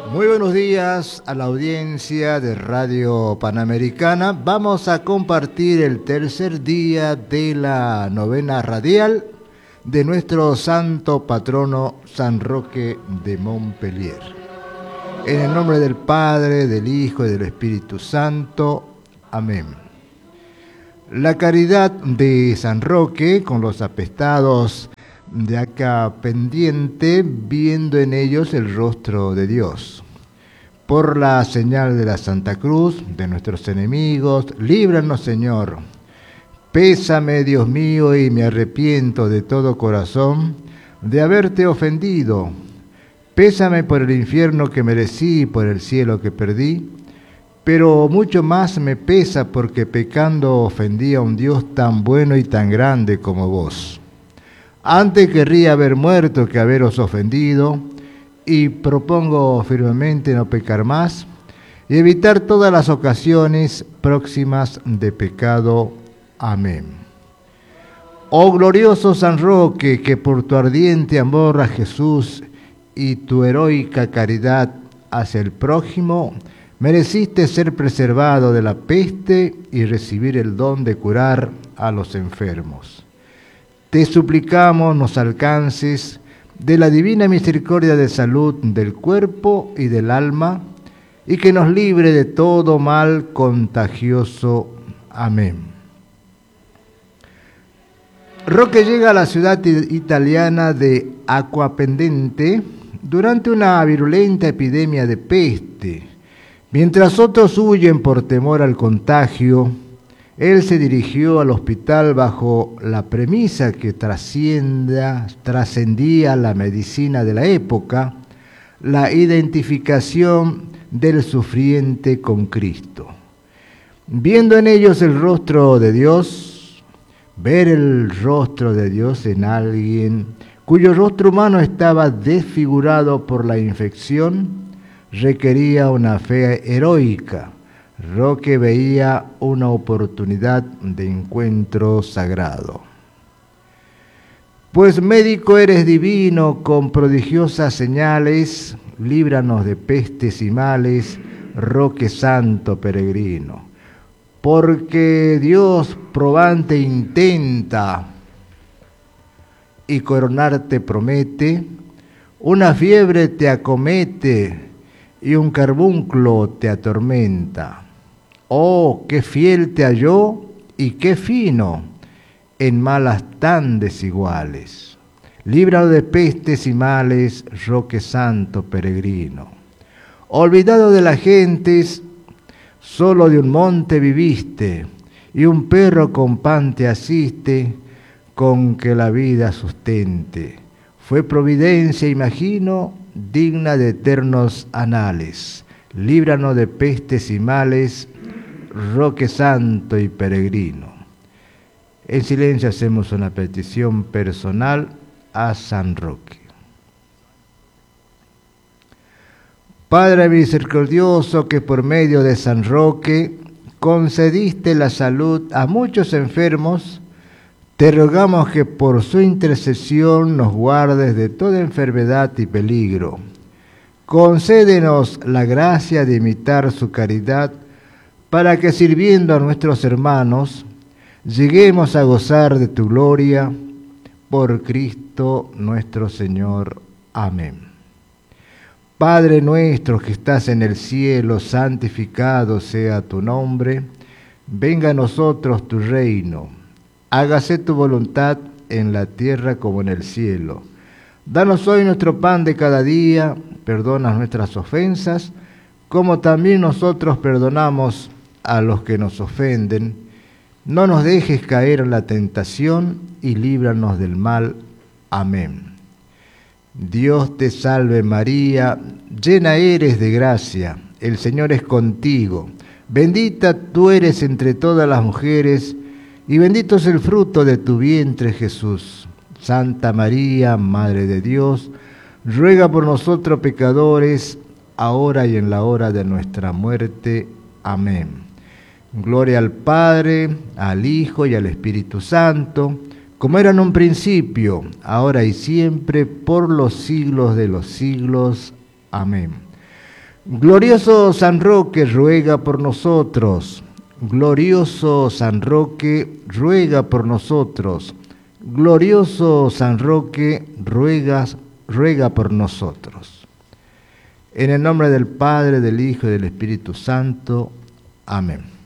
Muy buenos días a la audiencia de Radio Panamericana. Vamos a compartir el tercer día de la novena radial de nuestro santo patrono San Roque de Montpellier. En el nombre del Padre, del Hijo y del Espíritu Santo. Amén. La caridad de San Roque con los apestados de acá pendiente, viendo en ellos el rostro de Dios. Por la señal de la Santa Cruz, de nuestros enemigos, líbranos, Señor. Pésame, Dios mío, y me arrepiento de todo corazón de haberte ofendido. Pésame por el infierno que merecí y por el cielo que perdí, pero mucho más me pesa porque pecando ofendí a un Dios tan bueno y tan grande como vos. Antes querría haber muerto que haberos ofendido, y propongo firmemente no pecar más y evitar todas las ocasiones próximas de pecado. Amén. Oh glorioso San Roque, que por tu ardiente amor a Jesús y tu heroica caridad hacia el prójimo, mereciste ser preservado de la peste y recibir el don de curar a los enfermos. Te suplicamos nos alcances de la divina misericordia de salud del cuerpo y del alma, y que nos libre de todo mal contagioso. Amén. Roque llega a la ciudad italiana de Acquapendente durante una virulenta epidemia de peste. Mientras otros huyen por temor al contagio, él se dirigió al hospital bajo la premisa que trascendía la medicina de la época, la identificación del sufriente con Cristo. Viendo en ellos el rostro de Dios, ver el rostro de Dios en alguien cuyo rostro humano estaba desfigurado por la infección, requería una fe heroica. Roque veía una oportunidad de encuentro sagrado. Pues médico eres divino, con prodigiosas señales, líbranos de pestes y males, Roque santo peregrino. Porque Dios probante intenta y coronarte promete, una fiebre te acomete y un carbunclo te atormenta. Oh, qué fiel te halló y qué fino en malas tan desiguales. Líbralo de pestes y males, Roque santo peregrino. Olvidado de las gentes, solo de un monte viviste, y un perro con pan te asiste, con que la vida sustente. Fue providencia, imagino, digna de eternos anales. Líbranos de pestes y males, Roque santo y peregrino. En silencio hacemos una petición personal a San Roque. Padre misericordioso, que por medio de San Roque concediste la salud a muchos enfermos, te rogamos que por su intercesión nos guardes de toda enfermedad y peligro. Concédenos la gracia de imitar su caridad, para que sirviendo a nuestros hermanos, lleguemos a gozar de tu gloria, por Cristo nuestro Señor. Amén. Padre nuestro que estás en el cielo, santificado sea tu nombre. Venga a nosotros tu reino. Hágase tu voluntad en la tierra como en el cielo. Danos hoy nuestro pan de cada día. Perdona nuestras ofensas, como también nosotros perdonamos a los que nos ofenden. No nos dejes caer en la tentación y líbranos del mal. Amén. Dios te salve María, llena eres de gracia, el Señor es contigo. Bendita tú eres entre todas las mujeres, y bendito es el fruto de tu vientre Jesús. Santa María, Madre de Dios, ruega por nosotros pecadores, ahora y en la hora de nuestra muerte. Amén. Gloria al Padre, al Hijo y al Espíritu Santo, como era en un principio, ahora y siempre, por los siglos de los siglos. Amén. Glorioso San Roque, ruega por nosotros. Glorioso San Roque, ruega por nosotros. Glorioso San Roque, ruega por nosotros. En el nombre del Padre, del Hijo y del Espíritu Santo. Amén.